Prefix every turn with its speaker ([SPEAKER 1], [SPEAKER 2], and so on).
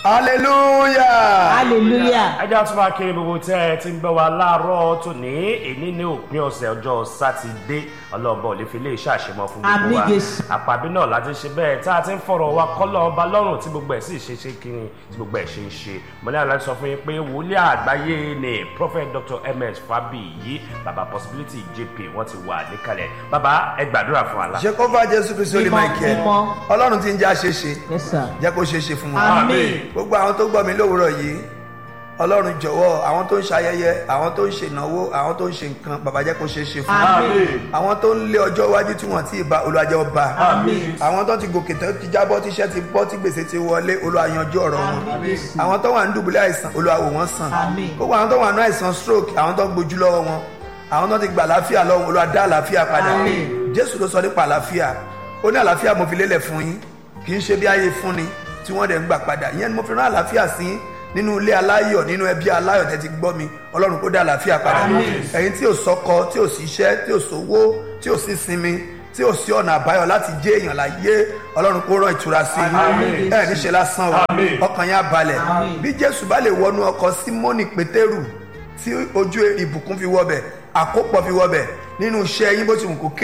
[SPEAKER 1] hallelujah.
[SPEAKER 2] hallelujah.
[SPEAKER 3] ẹ jẹ́ tún máa kiri gbogbo tẹ́ ẹ ti ń gbọ́ wa láàárọ̀ tòní èní ní òpin ọ̀sẹ̀ ọjọ́ sátidé ọlọ́ọ̀bọ ò lè fi ilé iṣẹ́ àṣemọ́ fún gbogbo wa àpàbí náà láti ṣe bẹ́ẹ̀ tá a ti ń fọ̀rọ̀ wa kọ́lọ́ ọba lọ́rùn tí gbogbo ẹ̀ sì ṣe kiri tí gbogbo ẹ̀ ṣe ń ṣe mọ́lẹ́ àlàyé sọ fún yín pé wòlíì àgbáyé ni prophet dr ms fabiyi baba possibility jp wọ́n ti wà níkàlẹ̀ baba ẹ gbàdúrà fún wa.
[SPEAKER 1] jehova jésù kristu olè michael ọlọ́run tí ń jẹ́ àṣeṣe jẹ́ kó ṣeéṣe fún wa.
[SPEAKER 2] àmín.
[SPEAKER 1] gbogbo àwọn tó gbọ́ mi lówùúrọ̀ yìí ọlọ́run jọ̀wọ́ àwọn tó ń ṣayẹyẹ àwọn tó ń ṣe ìnáwó àwọn tó ń ṣe nǹkan bàbá jẹ́ kó ṣeé ṣe fún wa. àwọn tó ń lé ọjọ́ iwájú tí wọ́n ti bá Olúwa jẹ́ ó bá. àwọn tó ti gòkè tó ti jábọ́ tíṣẹ́ ti bọ́ tí gbèsè ti wọlé Olúwa yanjú ọ̀rọ̀ wọn. àwọn tó wà ní dùbúlẹ̀ àìsàn Olúwa wò wọ́n sàn. gbogbo àwọn tó wà ní àìsàn stroke àwọn tó gbójú lọ́wọ́ wọn àwọn tó ti gbà àlàáfíà lọ́wọ́ Olúwa dá àlàáfíà padà. Jésù ló sọ nípa àlàáfíà ó ní àlàáfíà mo fi lélẹ̀ fún yín kì í ṣe bí ayé fúnni tí wọ́n dẹ̀ ń gbà padà ìyẹn ni mo fi rán àlàáfíà sí nínú ilé aláyọ̀ nínú ẹbí aláyọ̀ tẹ́ ti gbọ́ mi Ọlọ́run kó dá àlàáfíà padà. ẹ̀yin tí ò sọ́kọ tí ò sí iṣẹ́ tí ò sówó tí ò sí sinmi tí ò sí ọ̀nà àbáyọ láti jẹ́ èèyàn láyé Ọlọ́run kó rán ìtura sí i ẹ̀ níṣẹ́ lásán o ọkàn yín á balẹ̀ bí Jésù bá lè wọnú ọkọ̀ Símónì Pétérù tí ojú ìbùkún fi wọbẹ̀ àkópọ̀ fi wọbẹ̀ nínú iṣẹ́ yín bó ti wù kó